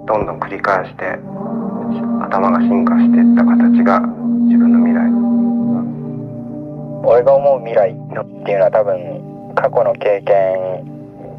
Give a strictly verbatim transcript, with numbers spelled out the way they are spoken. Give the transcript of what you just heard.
どんどん繰り返して頭が進化していった形が自分の未来。 俺が思う未来っていうのは多分過去の経験